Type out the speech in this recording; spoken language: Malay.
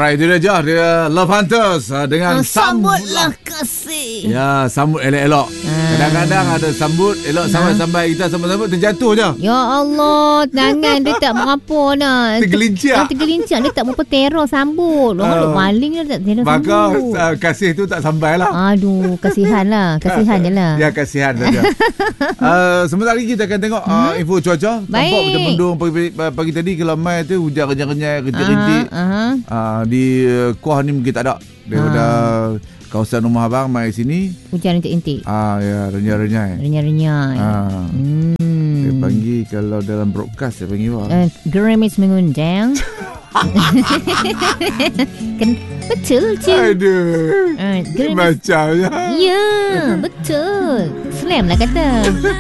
Alright, itu dia dia Love Hunters dengan Sambutlah kasih. Ya, sambut elok-elok. Kadang-kadang ada sambut elok sampai kita sambut terjatuh je. Ya Allah, tangan dia tak berapa dah. Tergelincir. Dia tak berapa teror sambut. Orang duk maling dia tak teror sambut. Maka kasih tu tak sampai lah. Aduh, kasihan lah. Kasihan je lah. Ya, kasihan saja. Sebentar lagi kita akan tengok info cuaca. Nampak macam mendung pagi tadi kalau mai tu hujan renyai-renyai, rintik-rintik. Di Kuah ni mungkin tak ada. Daripada kawasan rumah abang mai sini hujan rintik-rintik. Ya, renyai-renyai. Dia panggil kalau dalam broadcast dia panggil apa? Gerimis mengundang. Betul je. Aduh. Macam je. Ya, betul. Slam lah kata.